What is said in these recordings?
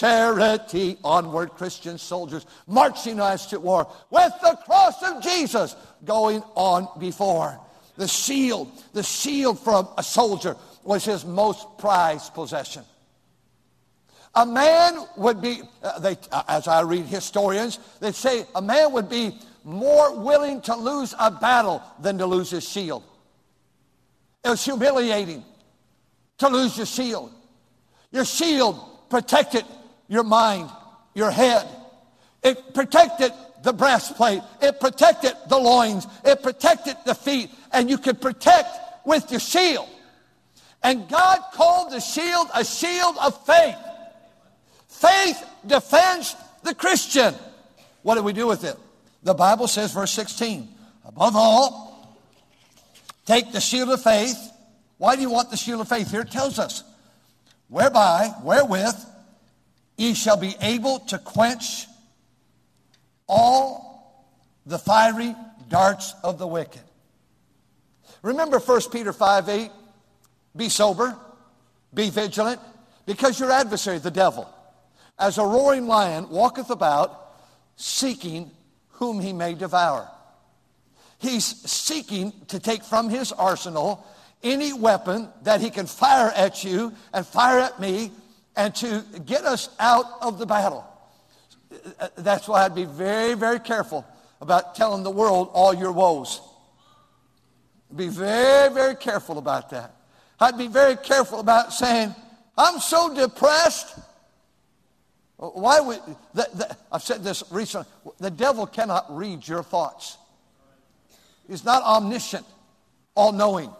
Charity, onward, Christian soldiers, marching us to war, with the cross of Jesus going on before. The shield from a soldier was his most prized possession. A man would be, as I read historians, they say a man would be more willing to lose a battle than to lose his shield. It was humiliating to lose your shield. Your shield protected your mind, your head. It protected the breastplate. It protected the loins. It protected the feet. And you could protect with your shield. And God called the shield a shield of faith. Faith defends the Christian. What do we do with it? The Bible says, verse 16, above all, take the shield of faith. Why do you want the shield of faith? Here it tells us, wherewith ye shall be able to quench all the fiery darts of the wicked. Remember 1 Peter 5:8, be sober, be vigilant, because your adversary, the devil, as a roaring lion, walketh about, seeking whom he may devour. He's seeking to take from his arsenal any weapon that he can fire at you and fire at me and to get us out of the battle. That's why I'd be very, very careful about telling the world all your woes. Be very, very careful about that. I'd be very careful about saying, I'm so depressed. Why would I've said this recently. The devil cannot read your thoughts. He's not omniscient, all-knowing.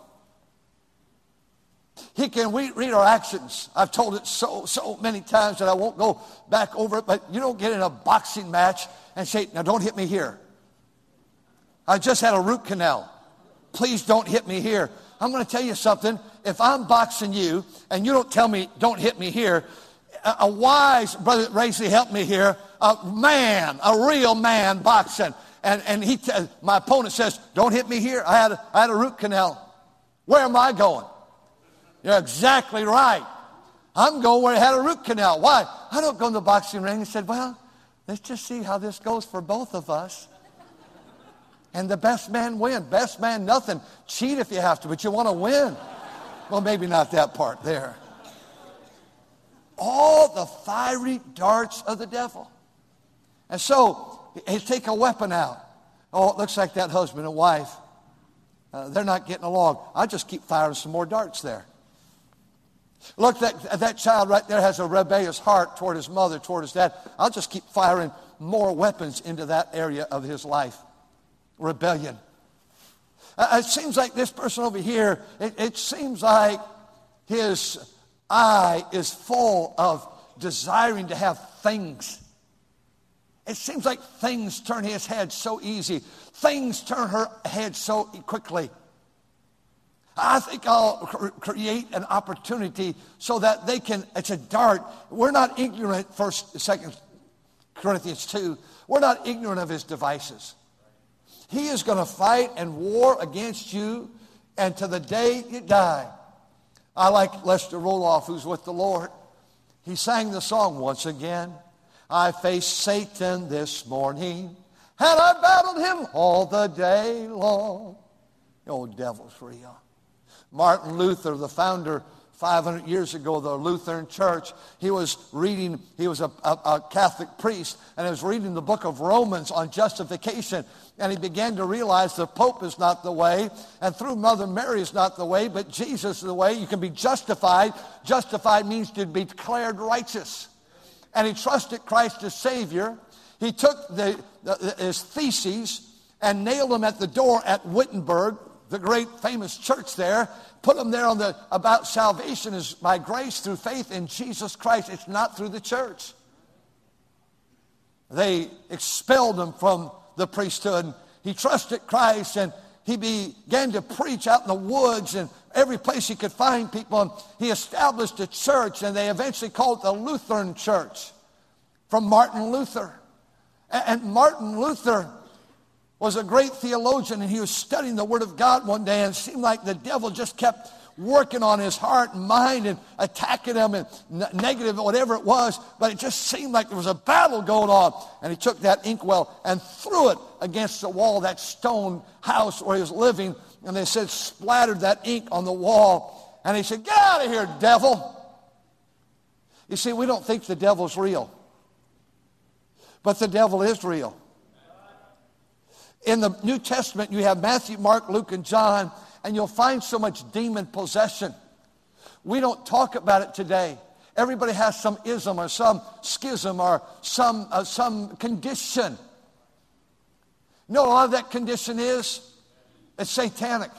He can read our actions. I've told it so many times that I won't go back over it, but you don't get in a boxing match and say, now don't hit me here. I just had a root canal. Please don't hit me here. I'm going to tell you something. If I'm boxing you and you don't tell me don't hit me here, a wise brother Racy helped me here, a real man boxing. And my opponent says, don't hit me here. I had a root canal. Where am I going? You're exactly right. I'm going where I had a root canal. Why? I don't go in the boxing ring and said, well, let's just see how this goes for both of us. And the best man win. Best man nothing. Cheat if you have to, but you want to win. Well, maybe not that part there. All the fiery darts of the devil. And so, he take a weapon out. Oh, it looks like that husband and wife, they're not getting along. I'll just keep firing some more darts there. Look, that child right there has a rebellious heart toward his mother, toward his dad. I'll just keep firing more weapons into that area of his life. Rebellion. It seems like this person over here, it seems like his eye is full of desiring to have things. It seems like things turn his head so easy. Things turn her head so quickly. I think I'll create an opportunity so that they can, it's a dart. We're not ignorant, 2 Corinthians 2. We're not ignorant of his devices. He is going to fight and war against you, and to the day you die. I like Lester Roloff, who's with the Lord. He sang the song once again. I faced Satan this morning, and I battled him all the day long. The old devil's real. Martin Luther, the founder 500 years ago, the Lutheran Church, he was a Catholic priest, and he was reading the book of Romans on justification, and he began to realize the Pope is not the way, and through Mother Mary is not the way, but Jesus is the way. You can be justified. Justified means to be declared righteous. And he trusted Christ as Savior. He took his theses and nailed them at the door at Wittenberg, the great famous church there, put them there about salvation is by grace through faith in Jesus Christ. It's not through the church. They expelled him from the priesthood. He trusted Christ, and he began to preach out in the woods and every place he could find people. And he established a church, and they eventually called it the Lutheran Church from Martin Luther. And Martin Luther was a great theologian, and he was studying the Word of God one day, and it seemed like the devil just kept working on his heart and mind and attacking him and negative, whatever it was. But it just seemed like there was a battle going on. And he took that inkwell and threw it against the wall of that stone house where he was living. And they said, splattered that ink on the wall. And he said, get out of here, devil. You see, we don't think the devil's real. But the devil is real. In the New Testament, you have Matthew, Mark, Luke, and John, and you'll find so much demon possession. We don't talk about it today. Everybody has some ism or some schism or some condition. You know what a lot of that condition is? It's satanic.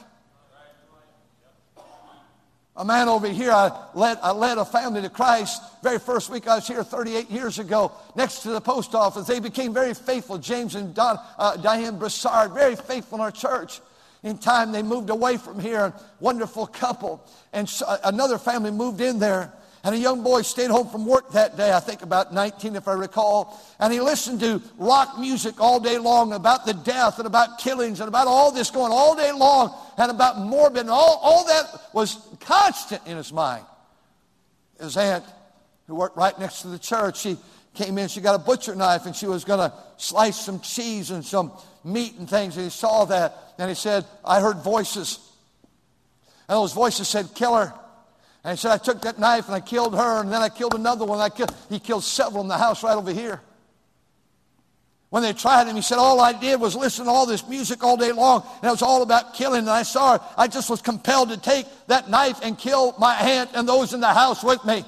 A man over here, I led a family to Christ. Very first week I was here 38 years ago, next to the post office. They became very faithful. James and Diane Broussard, very faithful in our church. In time, they moved away from here, a wonderful couple. And so, another family moved in there. And a young boy stayed home from work that day, I think about 19 if I recall. And he listened to rock music all day long about the death and about killings and about all this going all day long and about morbid. And all that was constant in his mind. His aunt, who worked right next to the church, she came in, she got a butcher knife and she was going to slice some cheese and some meat and things. And he saw that and he said, I heard voices. And those voices said, kill her. And he said, I took that knife and I killed her, and then I killed another one. He killed several in the house right over here. When they tried him, he said, all I did was listen to all this music all day long, and it was all about killing. And I saw her. I just was compelled to take that knife and kill my aunt and those in the house with me.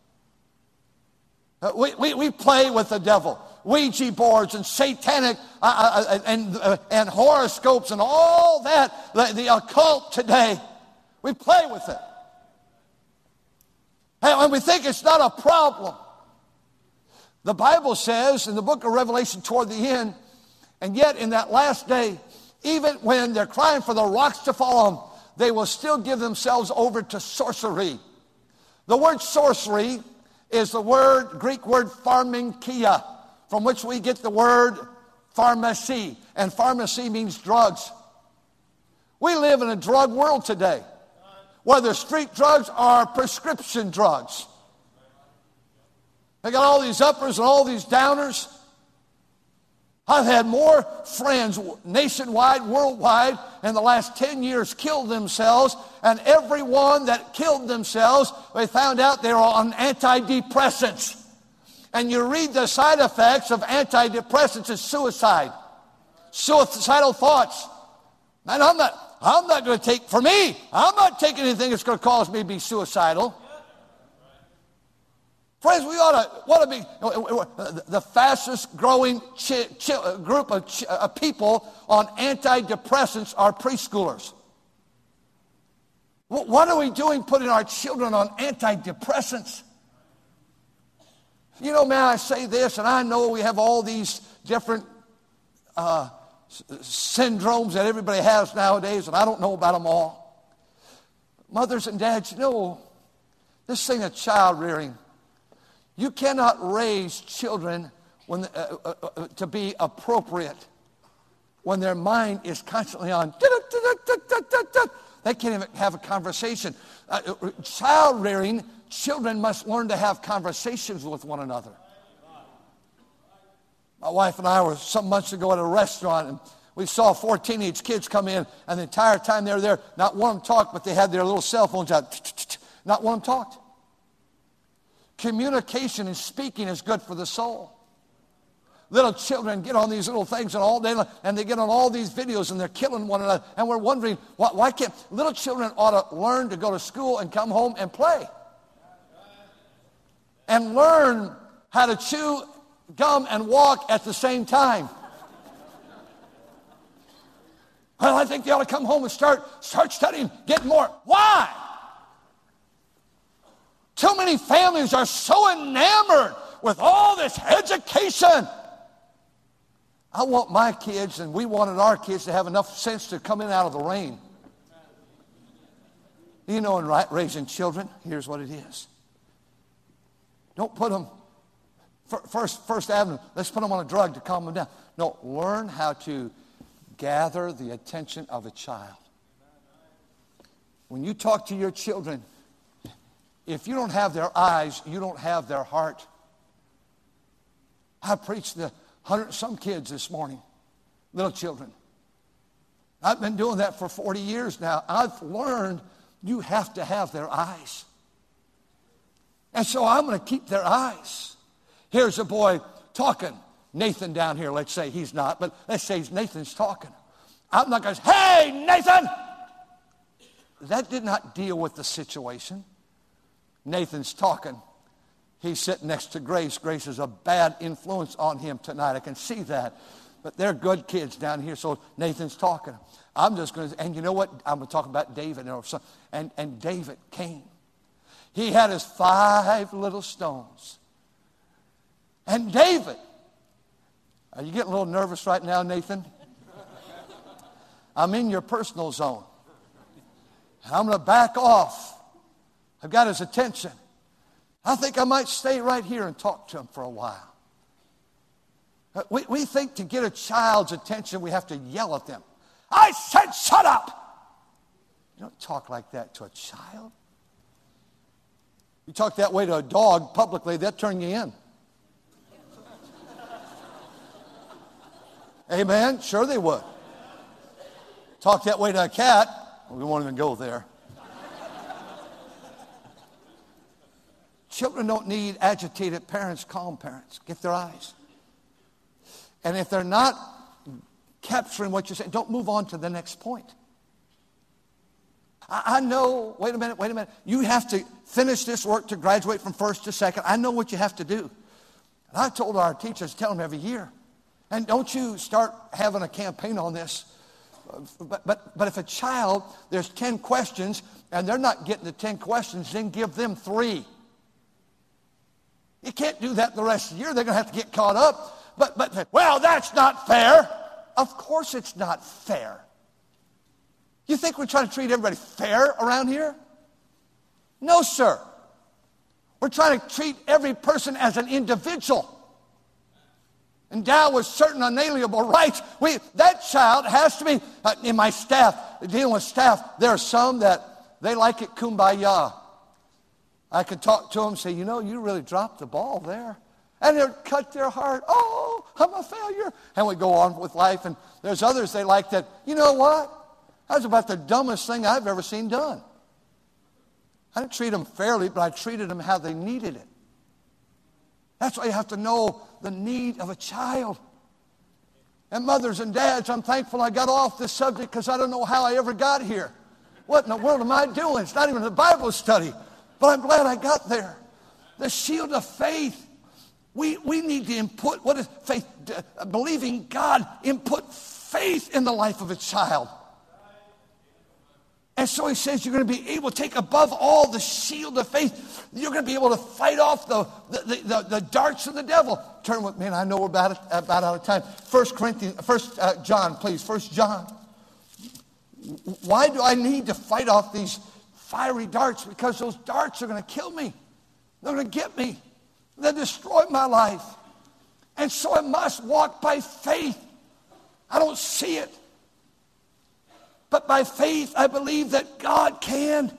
We play with the devil. Ouija boards and satanic and horoscopes and all that, the occult today. We play with it. And we think it's not a problem. The Bible says in the book of Revelation toward the end, and yet in that last day, even when they're crying for the rocks to fall on, they will still give themselves over to sorcery. The word sorcery is the Greek word pharmakia, from which we get the word pharmacy. And pharmacy means drugs. We live in a drug world today, whether street drugs or prescription drugs. They got all these uppers and all these downers. I've had more friends nationwide, worldwide, in the last 10 years killed themselves, and every one that killed themselves, they found out they were on antidepressants. And you read the side effects of antidepressants is suicide, suicidal thoughts. And I'm not going to take, for me, I'm not taking anything that's going to cause me to be suicidal. Friends, we ought to be the fastest growing group of people on antidepressants are preschoolers. What are we doing putting our children on antidepressants? You know, may I say this, and I know we have all these different syndromes that everybody has nowadays, and I don't know about them all. Mothers and dads, you know, this thing of child rearing, you cannot raise children to be appropriate when their mind is constantly on. They can't even have a conversation. Child rearing, children must learn to have conversations with one another. My wife and I were some months ago at a restaurant, and we saw 4 teenage kids come in, and the entire time they were there, not one of them talked, but they had their little cell phones out. Not one of them talked. Communication and speaking is good for the soul. Little children get on these little things and all day long, and they get on all these videos and they're killing one another. And we're wondering, why can't little children ought to learn to go to school and come home and play? And learn how to chew gum and walk at the same time. Well, I think they ought to come home and start studying, get more. Why? Too many families are so enamored with all this education. I want my kids, and we wanted our kids to have enough sense to come in out of the rain. You know, in raising children, here's what it is. Don't put them, First Avenue, let's put them on a drug to calm them down. No, learn how to gather the attention of a child. When you talk to your children, if you don't have their eyes, you don't have their heart. I preached to 100-some kids this morning, little children. I've been doing that for 40 years now. I've learned you have to have their eyes. And so I'm going to keep their eyes. Here's a boy talking. Nathan down here, let's say he's not, but let's say Nathan's talking. I'm not going to say, hey, Nathan! That did not deal with the situation. Nathan's talking. He's sitting next to Grace. Grace is a bad influence on him tonight. I can see that. But they're good kids down here, so Nathan's talking. I'm just going to, and you know what? I'm going to talk about David. And David came. He had his 5 little stones. And David, are you getting a little nervous right now, Nathan? I'm in your personal zone. I'm going to back off. I've got his attention. I think I might stay right here and talk to him for a while. We think to get a child's attention, we have to yell at them. I said, shut up! You don't talk like that to a child. You talk that way to a dog publicly, they'll turn you in. Amen? Sure they would. Talk that way to a cat, we won't even go there. Children don't need agitated parents, calm parents. Get their eyes. And if they're not capturing what you're saying, don't move on to the next point. I know, wait a minute. You have to finish this work to graduate from first to second. I know what you have to do. And I told our teachers, tell them every year. And don't you start having a campaign on this. But if a child, there's 10 questions, and they're not getting the 10 questions, then give them 3. You can't do that the rest of the year. They're going to have to get caught up. But well, that's not fair. Of course it's not fair. You think we're trying to treat everybody fair around here? No, sir. We're trying to treat every person as an individual. Endowed with certain unalienable rights. That child has to be, in my staff, dealing with staff, there are some that they like it kumbaya. I could talk to them and say, you know, you really dropped the ball there. And they'll cut their heart. Oh, I'm a failure. And we go on with life. And there's others, they like that. You know what? That was about the dumbest thing I've ever seen done. I didn't treat them fairly, but I treated them how they needed it. That's why you have to know the need of a child. And mothers and dads, I'm thankful I got off this subject because I don't know how I ever got here. What in the world am I doing? It's not even a Bible study. But I'm glad I got there. The shield of faith. We need to input, what is faith? Believing God, input faith in the life of a child. And so he says you're going to be able to take above all the shield of faith. You're going to be able to fight off the darts of the devil. Turn with me, and I know we're about out of time. 1 John, please. 1 John. Why do I need to fight off these fiery darts? Because those darts are going to kill me. They're going to get me. They'll destroy my life. And so I must walk by faith. I don't see it. But by faith, I believe that God can.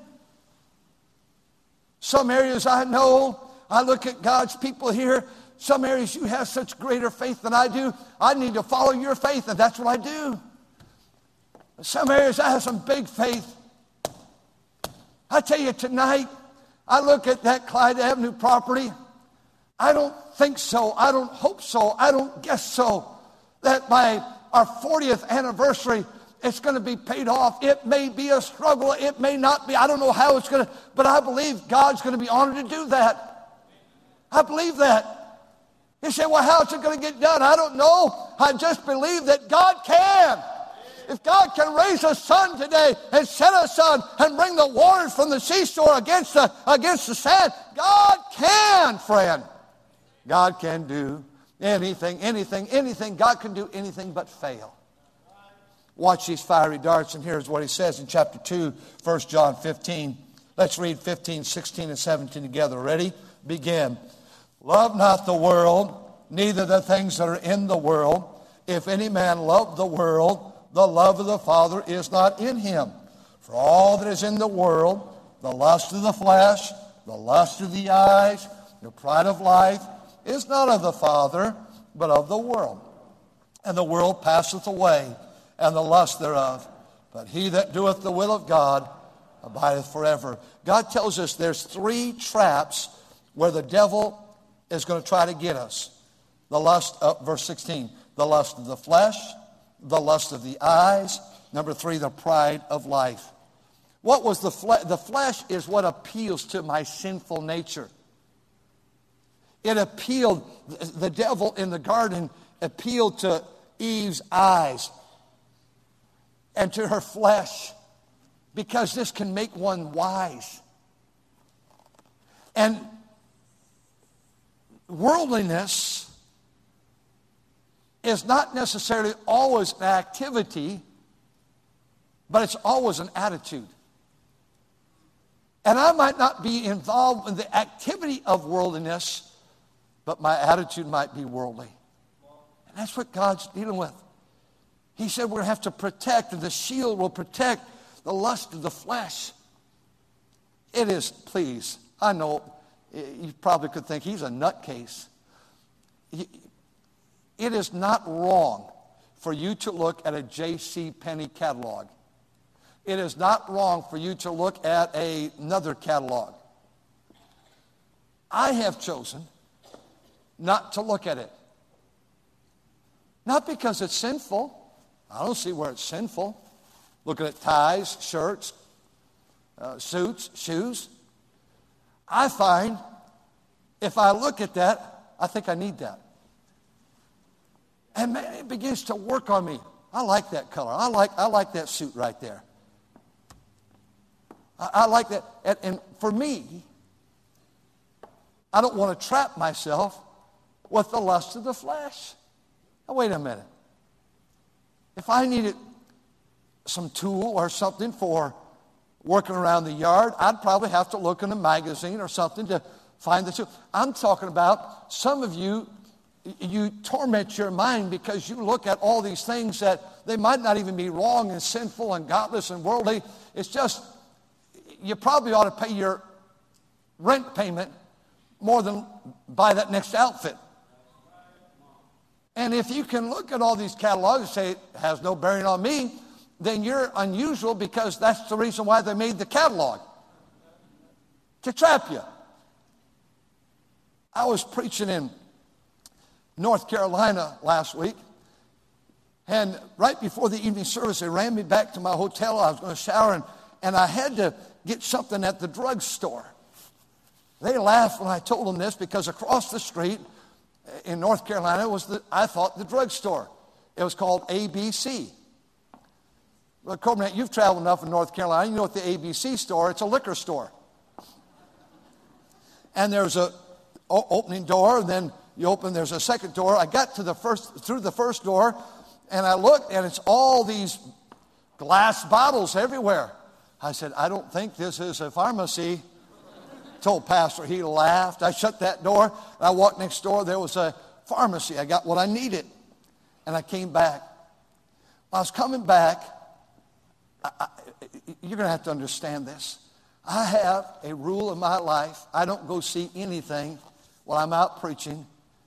Some areas I know, I look at God's people here. Some areas you have such greater faith than I do. I need to follow your faith, and that's what I do. Some areas I have some big faith. I tell you tonight, I look at that Clyde Avenue property. I don't think so. I don't hope so. I don't guess so. That by our 40th anniversary, it's going to be paid off. It may be a struggle. It may not be. I don't know how it's going to, but I believe God's going to be honored to do that. I believe that. You say, well, how's it going to get done? I don't know. I just believe that God can. If God can raise a son today and set a son and bring the waters from the seashore against the sand, God can, friend. God can do anything. God can do anything but fail. Watch these fiery darts, and here's what he says in chapter 2, 1 John 15. Let's read 15, 16, and 17 together. Ready? Begin. Love not the world, neither the things that are in the world. If any man love the world, the love of the Father is not in him. For all that is in the world, the lust of the flesh, the lust of the eyes, the pride of life, is not of the Father, but of the world. And the world passeth away, and the lust thereof. But he that doeth the will of God abideth forever. God tells us there's 3 traps where the devil is going to try to get us. The lust of, verse 16, the lust of the flesh, the lust of the eyes. Number 3, the pride of life. What was the flesh? The flesh is what appeals to my sinful nature. It appealed, the devil in the garden appealed to Eve's eyes and to her flesh, because this can make one wise. And worldliness is not necessarily always an activity, but it's always an attitude. And I might not be involved in the activity of worldliness, but my attitude might be worldly. And that's what God's dealing with. He said we're going to have to protect, and the shield will protect the lust of the flesh. It is, please, I know you probably could think he's a nutcase. It is not wrong for you to look at a J.C. Penney catalog. It is not wrong for you to look at another catalog. I have chosen not to look at it. Not because it's sinful. I don't see where it's sinful. Looking at ties, shirts, suits, shoes. I find if I look at that, I think I need that. And man, it begins to work on me. I like that color. I like that suit right there. I like that. And for me, I don't want to trap myself with the lust of the flesh. Now, wait a minute. If I needed some tool or something for working around the yard, I'd probably have to look in a magazine or something to find the tool. I'm talking about some of you, you torment your mind because you look at all these things that they might not even be wrong and sinful and godless and worldly. It's just, you probably ought to pay your rent payment more than buy that next outfit. And if you can look at all these catalogs and say it has no bearing on me, then you're unusual, because that's the reason why they made the catalog, to trap you. I was preaching in North Carolina last week, and right before the evening service, they ran me back to my hotel. I was going to shower, and I had to get something at the drugstore. They laughed when I told them this, because across the street in North Carolina was, I thought, the drugstore. It was called ABC. Well, Corbin, you've traveled enough in North Carolina. You know what the ABC store, it's a liquor store. And there's a opening door, and then you open, there's a second door. I got to through the first door, and I looked, and it's all these glass bottles everywhere. I said, I don't think this is a pharmacy. Told Pastor, he laughed. I shut that door, and I walked next door. There was a pharmacy. I got what I needed, and I came back. When I was coming back, you're going to have to understand this. I have a rule in my life. I don't go see anything while I'm out preaching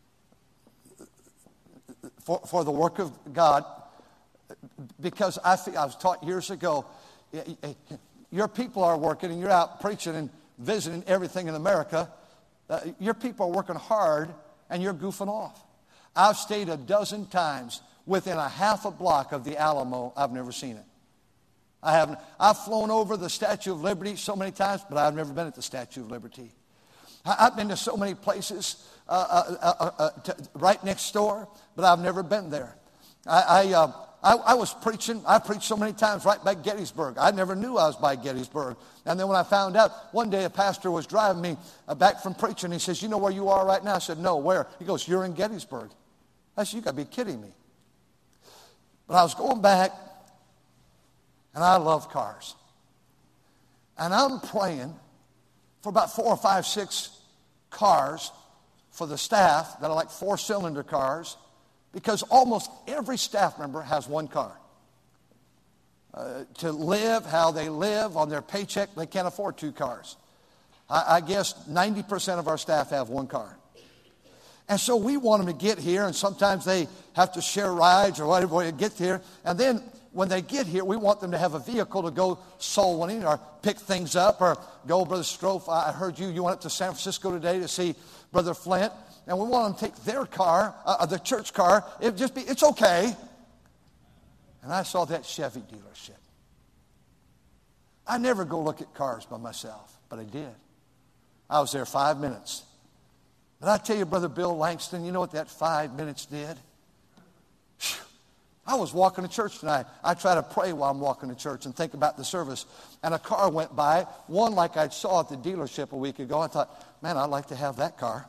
for the work of God, because I was taught years ago, your people are working and you're out preaching and visiting everything in America. Your people are working hard and you're goofing off. I've stayed a dozen times within a half a block of the Alamo. I've never seen it. I haven't. I've flown over the Statue of Liberty so many times, but I've never been at the Statue of Liberty. I've been to so many places right next door, but I've never been there. I was preaching. I preached so many times right by Gettysburg. I never knew I was by Gettysburg. And then when I found out, one day a pastor was driving me back from preaching. He says, you know where you are right now? I said, no, where? He goes, you're in Gettysburg. I said, you got to be kidding me. But I was going back, and I love cars. And I'm praying for about 4 or 5, 6 cars for the staff that are like 4-cylinder cars, because almost every staff member has one car. to live how they live on their paycheck. They can't afford 2 cars. I guess 90% of our staff have 1 car. And so we want them to get here, and sometimes they have to share rides or whatever to get here. And then when they get here, we want them to have a vehicle to go soul winning or pick things up or go, Brother Strofe, I heard you went up to San Francisco today to see Brother Flint. And we want them to take their car, the church car. It's okay. And I saw that Chevy dealership. I never go look at cars by myself, but I did. I was there 5 minutes. But I tell you, Brother Bill Langston, you know what that 5 minutes did? Whew. I was walking to church tonight. I try to pray while I'm walking to church and think about the service. And a car went by, one like I saw at the dealership a week ago. I thought, man, I'd like to have that car.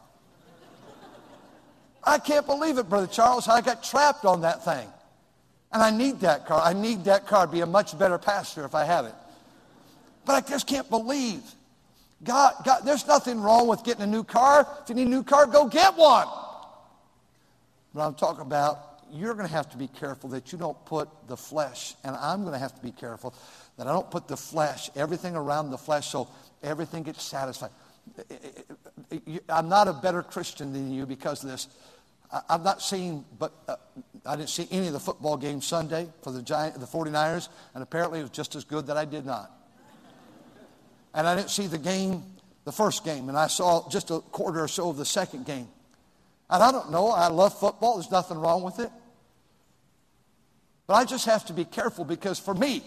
I can't believe it, Brother Charles. I got trapped on that thing. And I need that car. I need that car to be a much better pastor if I have it. But I just can't believe. God, there's nothing wrong with getting a new car. If you need a new car, go get one. But I'm talking about, you're going to have to be careful that you don't put the flesh, and I'm going to have to be careful that I don't put the flesh, everything around the flesh, so everything gets satisfied. I'm not a better Christian than you because of this. I've not seen, but I didn't see any of the football games Sunday for the 49ers, and apparently it was just as good that I did not. And I didn't see the first game, and I saw just a quarter or so of the second game. And I don't know, I love football, there's nothing wrong with it. But I just have to be careful because for me,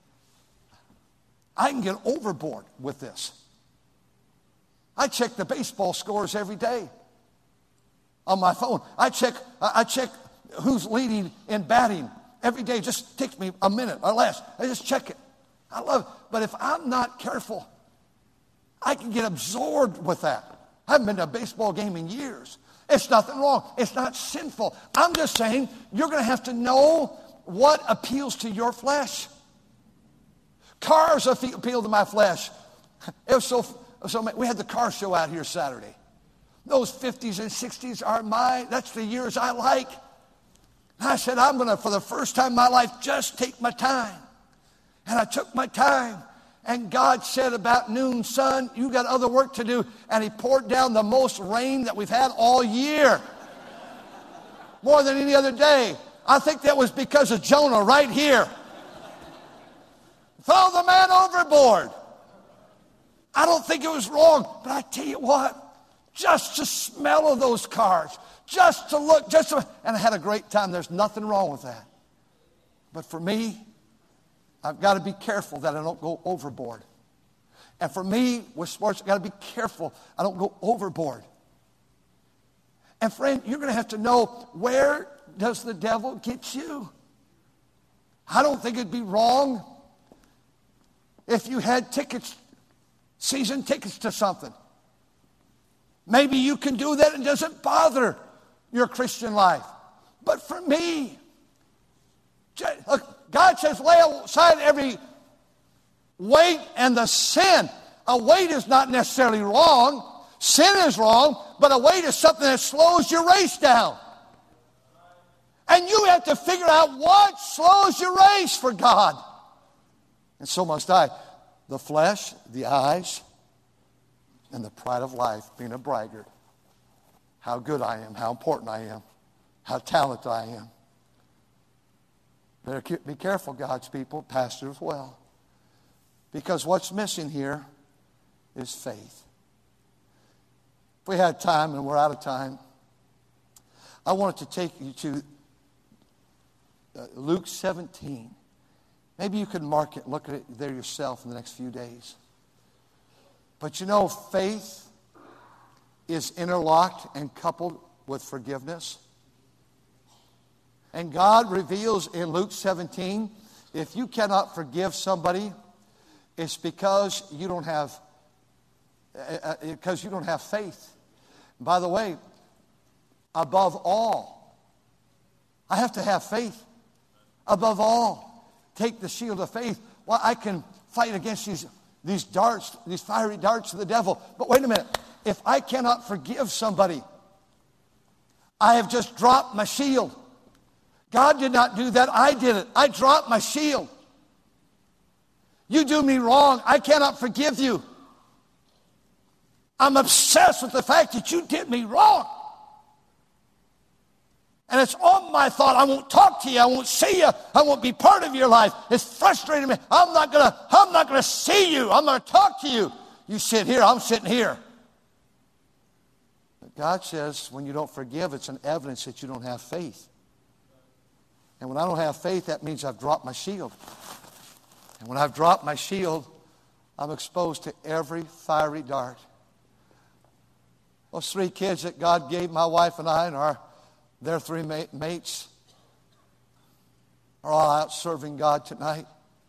I can get overboard with this. I check the baseball scores every day on my phone. I check who's leading in batting every day. It just takes me a minute or less. I just check it. I love it. But if I'm not careful, I can get absorbed with that. I haven't been to a baseball game in years. It's nothing wrong. It's not sinful. I'm just saying you're going to have to know what appeals to your flesh. Cars appeal to my flesh. It was so we had the car show out here Saturday. Those 50s and 60s are that's the years I like. And I said, I'm going to, for the first time in my life, just take my time. And I took my time. And God said about noon, son, you got other work to do. And he poured down the most rain that we've had all year. More than any other day. I think that was because of Jonah right here. Throw the man overboard. I don't think it was wrong. But I tell you what, just to smell of those cars, just to look, and I had a great time. There's nothing wrong with that. But for me, I've got to be careful that I don't go overboard. And for me, with sports, I've got to be careful I don't go overboard. And friend, you're going to have to know, where does the devil get you? I don't think it'd be wrong if you had tickets, season tickets to something. Maybe you can do that and it doesn't bother your Christian life. But for me, look, God says lay aside every weight and the sin. A weight is not necessarily wrong. Sin is wrong, but a weight is something that slows your race down. And you have to figure out what slows your race for God. And so must I. The flesh, the eyes, and the pride of life, being a braggart. How good I am, how important I am, how talented I am. Better be careful, God's people, pastors as well. Because what's missing here is faith. If we had time, and we're out of time, I wanted to take you to Luke 17. Maybe you could mark it, look at it there yourself in the next few days. But you know, faith is interlocked and coupled with forgiveness. And God reveals in Luke 17, if you cannot forgive somebody, it's because you don't have faith. By the way, above all, I have to have faith. Above all, take the shield of faith. Well, I can fight against these darts, these fiery darts of the devil. But wait a minute. If I cannot forgive somebody, I have just dropped my shield. God did not do that. I did it. I dropped my shield. You do me wrong. I cannot forgive you. I'm obsessed with the fact that you did me wrong. And it's on my thought. I won't talk to you. I won't see you. I won't be part of your life. It's frustrating me. I'm not gonna see you. I'm gonna talk to you. You sit here. I'm sitting here. But God says when you don't forgive, it's an evidence that you don't have faith. And when I don't have faith, that means I've dropped my shield. And when I've dropped my shield, I'm exposed to every fiery dart. Those 3 kids that God gave my wife and I and their 3 mates are all out serving God tonight.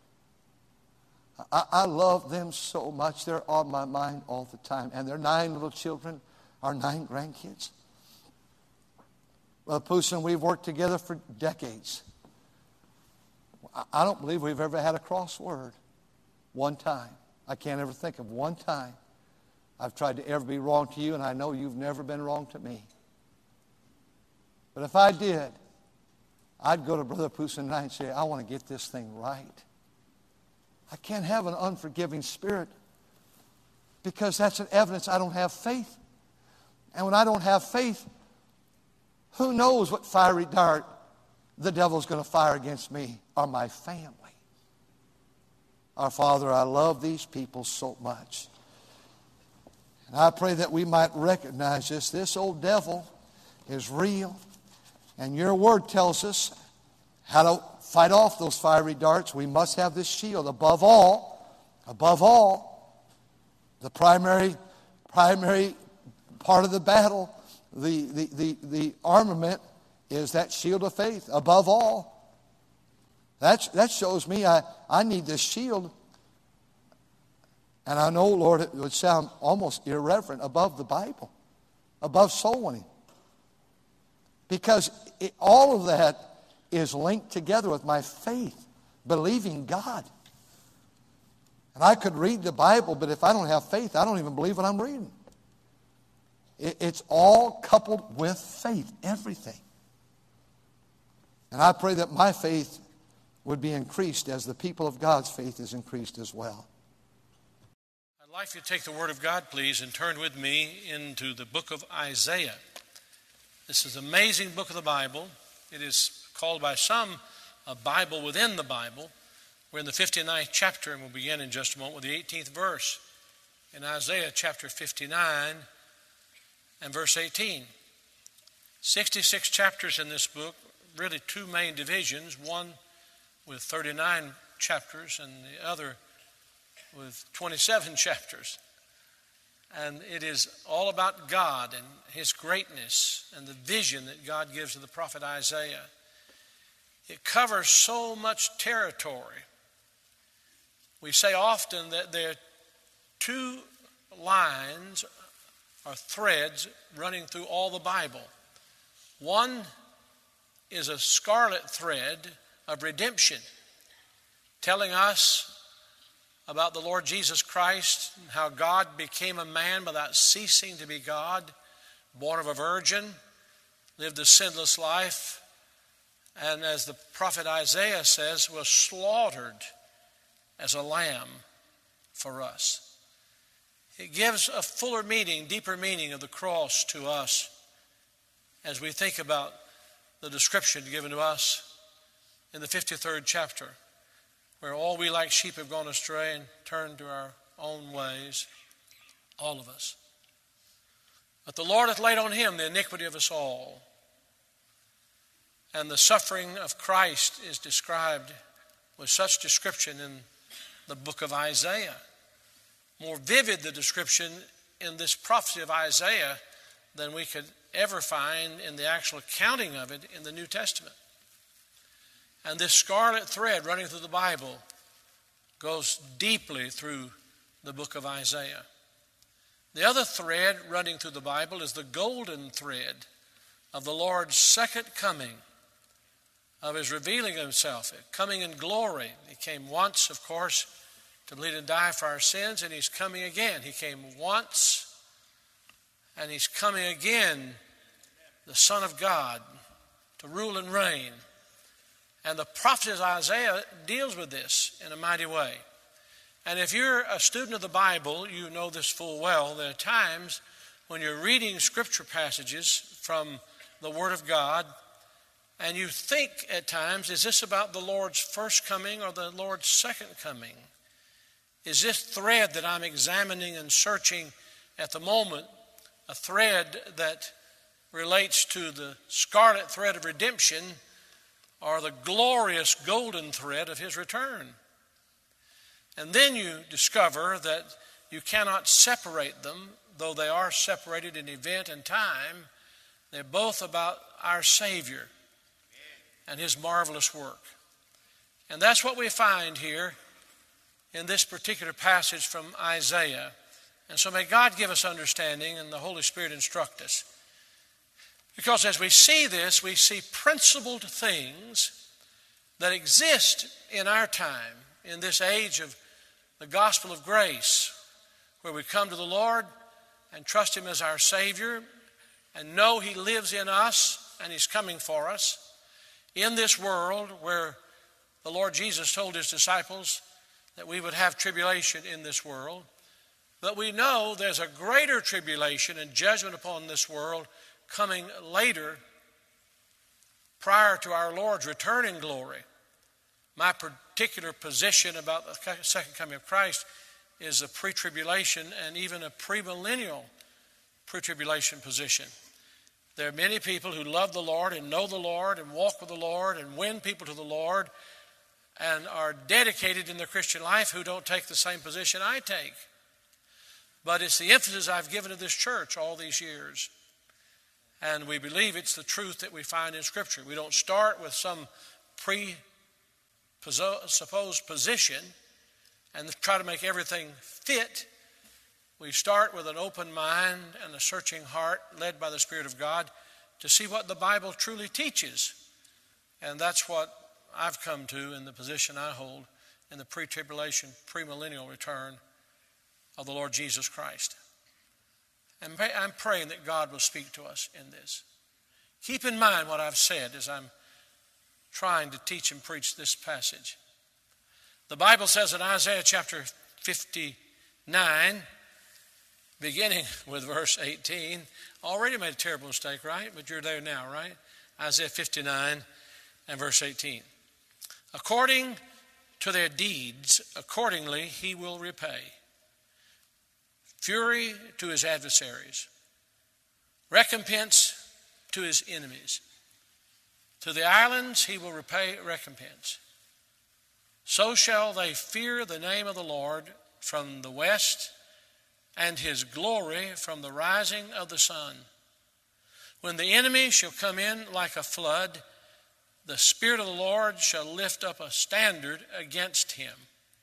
I love them so much. They're on my mind all the time. And their 9 little children are 9 grandkids. Brother Pooson, we've worked together for decades. I don't believe we've ever had a crossword one time. I can't ever think of one time I've tried to ever be wrong to you, and I know you've never been wrong to me. But if I did, I'd go to Brother Pooson tonight and say, I want to get this thing right. I can't have an unforgiving spirit because that's an evidence I don't have faith. And when I don't have faith, who knows what fiery dart the devil's going to fire against me or my family. Our Father, I love these people so much. And I pray that we might recognize this. This old devil is real. And your word tells us how to fight off those fiery darts. We must have this shield. Above all, the primary part of the battle, the armament is that shield of faith. Above all. That shows me I need this shield. And I know, Lord, it would sound almost irreverent, above the Bible, above soul winning. Because all of that is linked together with my faith, believing God. And I could read the Bible, but if I don't have faith, I don't even believe what I'm reading. It's all coupled with faith, everything. And I pray that my faith would be increased as the people of God's faith is increased as well. I'd like you to take the Word of God, please, and turn with me into the book of Isaiah. This is an amazing book of the Bible. It is called by some a Bible within the Bible. We're in the 59th chapter, and we'll begin in just a moment with the 18th verse in Isaiah chapter 59 and verse 18. 66 chapters in this book, really 2 main divisions, one with 39 chapters and the other with 27 chapters. And it is all about God and His greatness and the vision that God gives to the prophet Isaiah. It covers so much territory. We say often that there are 2 lines or threads running through all the Bible. One is a scarlet thread of redemption, telling us about the Lord Jesus Christ and how God became a man without ceasing to be God, born of a virgin, lived a sinless life, and as the prophet Isaiah says, was slaughtered as a lamb for us. It gives a fuller meaning, deeper meaning of the cross to us as we think about the description given to us in the 53rd chapter, where all we like sheep have gone astray and turned to our own ways, all of us. But the Lord hath laid on Him the iniquity of us all. And the suffering of Christ is described with such description in the book of Isaiah. More vivid the description in this prophecy of Isaiah than we could ever find in the actual accounting of it in the New Testament. And this scarlet thread running through the Bible goes deeply through the book of Isaiah. The other thread running through the Bible is the golden thread of the Lord's second coming, of His revealing Himself, coming in glory. He came once, of course, to bleed and die for our sins, and He's coming again. He came once, and He's coming again, the Son of God, to rule and reign. And the prophet Isaiah deals with this in a mighty way. And if you're a student of the Bible, you know this full well. There are times when you're reading scripture passages from the Word of God, and you think at times, is this about the Lord's first coming or the Lord's second coming? Is this thread that I'm examining and searching at the moment a thread that relates to the scarlet thread of redemption or the glorious golden thread of His return? And then you discover that you cannot separate them, though they are separated in event and time. They're both about our Savior and His marvelous work. And that's what we find here in this particular passage from Isaiah. And so may God give us understanding and the Holy Spirit instruct us. Because as we see this, we see principled things that exist in our time, in this age of the gospel of grace, where we come to the Lord and trust Him as our Savior and know He lives in us and He's coming for us in this world where the Lord Jesus told His disciples that we would have tribulation in this world. But we know there's a greater tribulation and judgment upon this world coming later, prior to our Lord's return in glory. My particular position about the second coming of Christ is a pre-tribulation and even a premillennial pre-tribulation position. There are many people who love the Lord and know the Lord and walk with the Lord and win people to the Lord and are dedicated in their Christian life who don't take the same position I take. But it's the emphasis I've given to this church all these years. And we believe it's the truth that we find in Scripture. We don't start with some presupposed position and try to make everything fit. We start with an open mind and a searching heart led by the Spirit of God to see what the Bible truly teaches. And that's what I've come to in the position I hold in the pre-tribulation, premillennial return of the Lord Jesus Christ. And I'm praying that God will speak to us in this. Keep in mind what I've said as I'm trying to teach and preach this passage. The Bible says in Isaiah chapter 59, beginning with verse 18, already made a terrible mistake, right? But you're there now, right? Isaiah 59 and verse 18. According to their deeds, accordingly He will repay. Fury to His adversaries, recompense to His enemies. To the islands He will repay recompense. So shall they fear the name of the Lord from the west, and His glory from the rising of the sun. When the enemy shall come in like a flood, the Spirit of the Lord shall lift up a standard against him.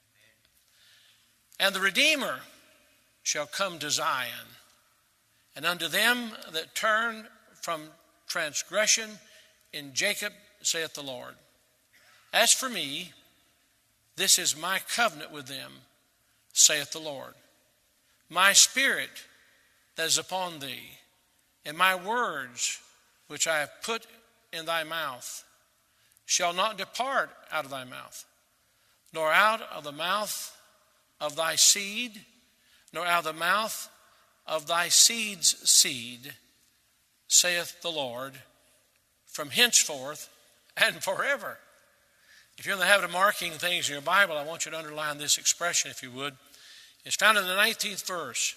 And the Redeemer shall come to Zion, and unto them that turn from transgression in Jacob, saith the Lord. As for me, this is my covenant with them, saith the Lord. My spirit that is upon thee, and my words which I have put in thy mouth, shall not depart out of thy mouth, nor out of the mouth of thy seed, nor out of the mouth of thy seed's seed, saith the Lord, from henceforth and forever. If you're in the habit of marking things in your Bible, I want you to underline this expression, if you would. It's found in the 19th verse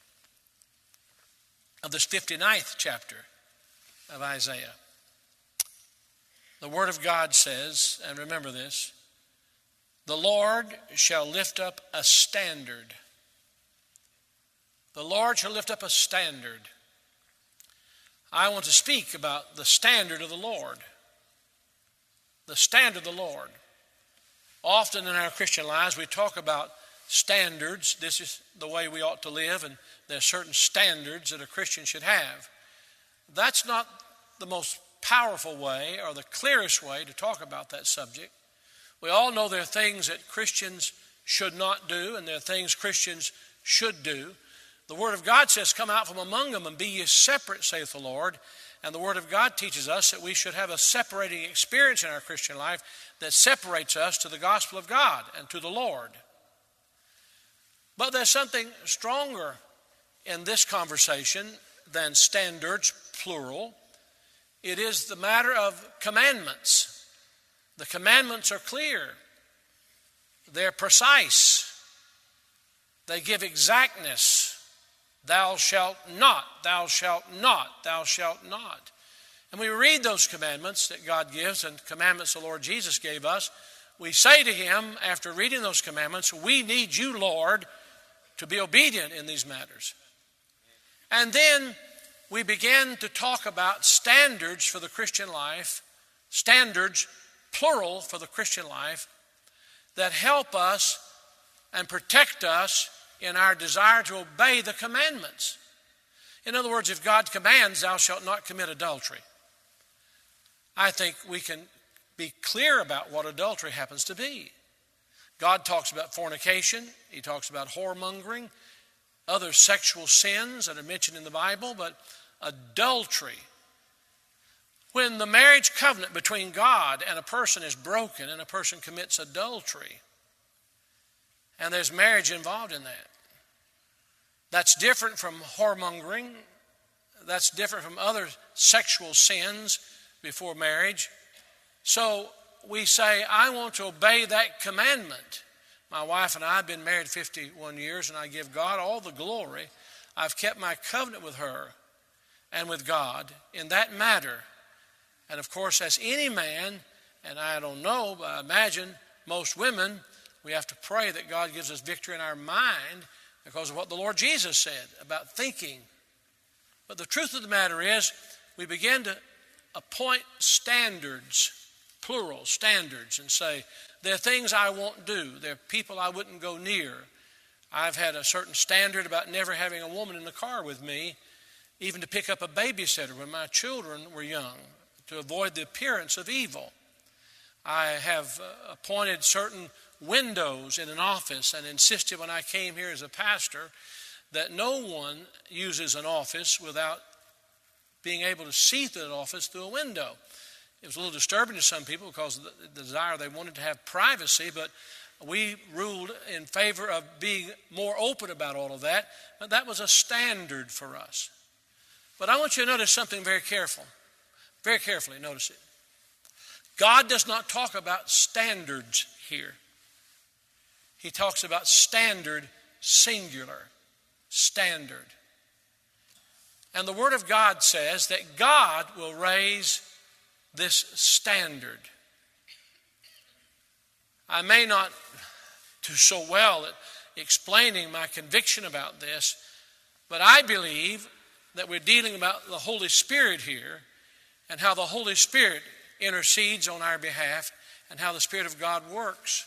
of this 59th chapter of Isaiah. The Word of God says, and remember this, the Lord shall lift up a standard. The Lord shall lift up a standard. I want to speak about the standard of the Lord. The standard of the Lord. Often in our Christian lives we talk about standards. This is the way we ought to live, and there are certain standards that a Christian should have. That's not the most powerful way or the clearest way to talk about that subject. We all know there are things that Christians should not do, and there are things Christians should do. The Word of God says, come out from among them and be ye separate, saith the Lord. And the Word of God teaches us that we should have a separating experience in our Christian life that separates us to the gospel of God and to the Lord. But there's something stronger in this conversation than standards, plural. It is the matter of commandments. The commandments are clear. They're precise. They give exactness. Thou shalt not, thou shalt not, thou shalt not. And we read those commandments that God gives and commandments the Lord Jesus gave us. We say to him, after reading those commandments, we need you, Lord, to be obedient in these matters. And then we begin to talk about standards for the Christian life, standards, plural, for the Christian life, that help us and protect us in our desire to obey the commandments. In other words, if God commands, thou shalt not commit adultery, I think we can be clear about what adultery happens to be. God talks about fornication. He talks about whoremongering, other sexual sins that are mentioned in the Bible, but adultery. When the marriage covenant between God and a person is broken and a person commits adultery, and there's marriage involved in that, that's different from whoremongering. That's different from other sexual sins before marriage. So we say, I want to obey that commandment. My wife and I have been married 51 years, and I give God all the glory. I've kept my covenant with her and with God in that matter. And of course, as any man, and I don't know, but I imagine most women, we have to pray that God gives us victory in our mind because of what the Lord Jesus said about thinking. But the truth of the matter is, we begin to appoint standards, plural standards, and say, there are things I won't do. There are people I wouldn't go near. I've had a certain standard about never having a woman in the car with me, even to pick up a babysitter when my children were young, to avoid the appearance of evil. I have appointed certain windows in an office and insisted when I came here as a pastor that no one uses an office without being able to see through an office through a window. It was a little disturbing to some people because of the desire they wanted to have privacy, but we ruled in favor of being more open about all of that. But that was a standard for us. But I want you to notice something very careful. Very carefully, notice it. God does not talk about standards here. He talks about standard, singular, standard. And the Word of God says that God will raise this standard. I may not do so well at explaining my conviction about this, but I believe that we're dealing about the Holy Spirit here and how the Holy Spirit intercedes on our behalf and how the Spirit of God works.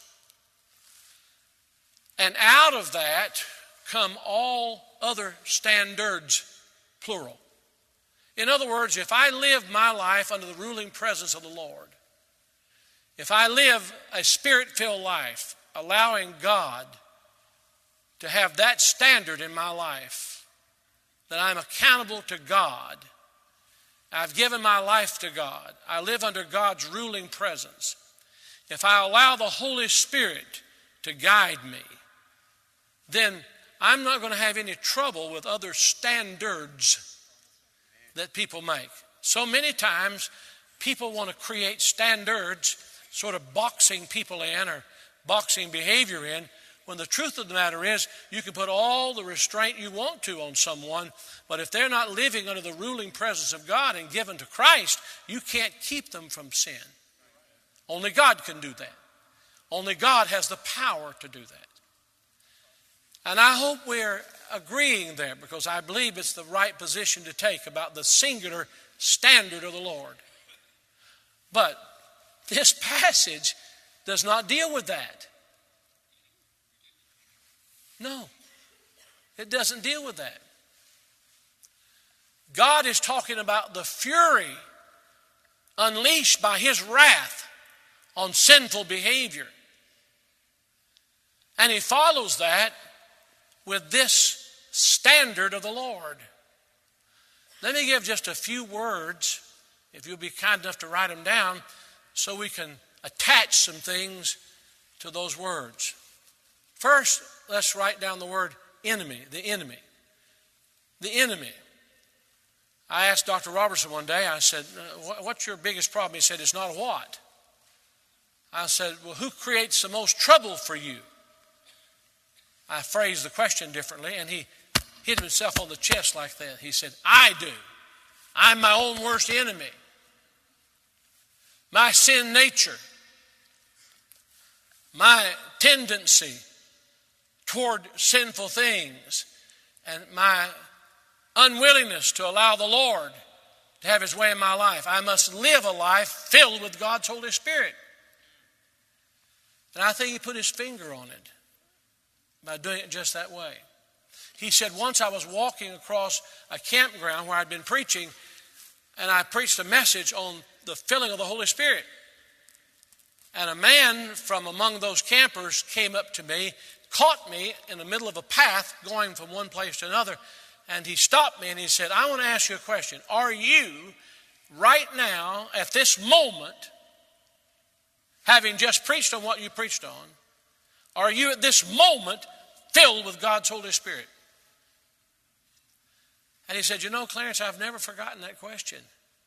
And out of that come all other standards, plural. In other words, if I live my life under the ruling presence of the Lord, if I live a Spirit-filled life, allowing God to have that standard in my life, that I'm accountable to God, I've given my life to God, I live under God's ruling presence. If I allow the Holy Spirit to guide me, then I'm not going to have any trouble with other standards that people make. So many times people want to create standards, sort of boxing people in or boxing behavior in, when the truth of the matter is you can put all the restraint you want to on someone, but if they're not living under the ruling presence of God and given to Christ, you can't keep them from sin. Only God can do that. Only God has the power to do that. And I hope we're agreeing there, because I believe it's the right position to take about the singular standard of the Lord. But this passage does not deal with that. No, it doesn't deal with that. God is talking about the fury unleashed by his wrath on sinful behavior. And he follows that with this standard of the Lord. Let me give just a few words, if you'll be kind enough to write them down, so we can attach some things to those words. First, let's write down the word enemy, the enemy. The enemy. I asked Dr. Robertson one day, I said, what's your biggest problem? He said, it's not a what. I said, well, who creates the most trouble for you? I phrased the question differently, and he hit himself on the chest like that. He said, I do. I'm my own worst enemy. My sin nature, my tendency toward sinful things, and my unwillingness to allow the Lord to have his way in my life. I must live a life filled with God's Holy Spirit. And I think he put his finger on it by doing it just that way. He said, once I was walking across a campground where I'd been preaching, and I preached a message on the filling of the Holy Spirit. And a man from among those campers came up to me, caught me in the middle of a path going from one place to another, and he stopped me and he said, I want to ask you a question. Are you right now, at this moment, having just preached on what you preached on, are you at this moment filled with God's Holy Spirit? And he said, you know, Clarence, I've never forgotten that question.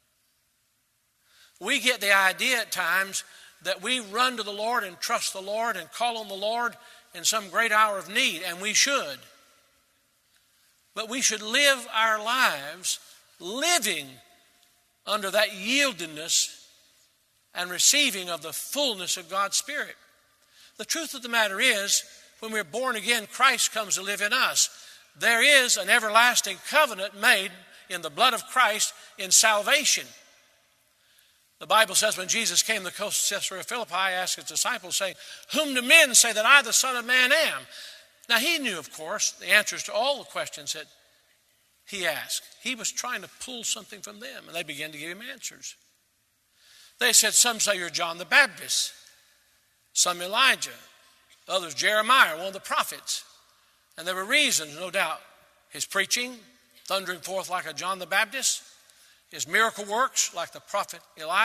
We get the idea at times that we run to the Lord and trust the Lord and call on the Lord in some great hour of need, and we should. But we should live our lives living under that yieldedness and receiving of the fullness of God's Spirit. The truth of the matter is, when we're born again, Christ comes to live in us. There is an everlasting covenant made in the blood of Christ in salvation. The Bible says when Jesus came to the coast of Caesarea Philippi, he asked his disciples, saying, whom do men say that I, the Son of Man, am? Now he knew, of course, the answers to all the questions that he asked. He was trying to pull something from them, and they began to give him answers. They said, some say you're John the Baptist, some Elijah, others Jeremiah, one of the prophets. And there were reasons, no doubt. His preaching, thundering forth like a John the Baptist, his miracle works like the prophet Elijah.